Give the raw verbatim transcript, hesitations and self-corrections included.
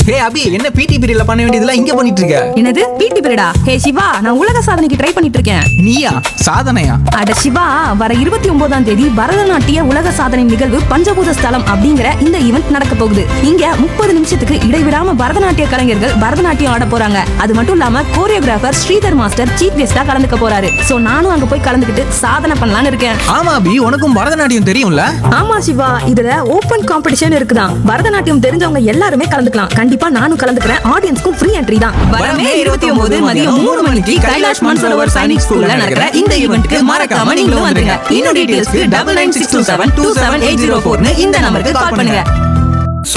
ஹே அபி, என்ன பிடி பீரியட்ல பண்ண வேண்டியதெல்லாம் இங்க பண்ணிட்டு இருக்க? என்னது பிடி பீரியடா? ஹே சிவா, நான் உலக சாதனைக்கு ட்ரை பண்ணிட்டு இருக்கேன். நீயா? சாதனையா? அட சிவா, வர இருபத்தி ஒன்பதாம் தேதி பரதநாட்டிய உலக சாதனை நிகழ்வு பஞ்சபூத ஸ்தலம் அப்படிங்கிற இந்த ஈவென்ட் நடக்க போகுது. இங்க முப்பது நிமிஷத்துக்கு இடைவிடாம பரதநாட்டிய கலைஞர்கள் பரதநாட்டியம் ஆட போறாங்க. அது மட்டும் இல்லாம கோரியோகிராஃபர் ஸ்ரீதர் மாஸ்டர் சீஃப் கெஸ்டா கலந்துக்க போறாரு. சோ நானும் அங்க போய் கலந்துக்கிட்டு சாதனை பண்ணலாம்னு இருக்கேன். ஆமா அபி, உனக்கும் பரதநாட்டியம் தெரியும்ல? ஆமா சிவா, இதுல ஓபன் காம்படிஷன் இருக்குதான். பரதநாட்டியம் தெரிஞ்சவங்க எல்லாருமே கலந்துக்கலாம். கண்டிப்பா நானும் கலந்துக்கிறேன். ஆடியன்ஸ்க்கும் ஃப்ரீ என்ட்ரி தான். வரமே இருபத்தி ஒன்பது மதியம் மூணு மணிக்கு கைலாஷ் மான்சரோவர் சைனிக் ஸ்கூல்ல நடக்கிற இந்த ஈவென்ட்க்கு மறக்காம நீங்களும் வந்துருங்க. இன்னும் டீடைல்ஸ்க்கு double nine six two seven two seven eight zero ஃபோர்னு இந்த நம்பருக்கு கால் பண்ணுங்க.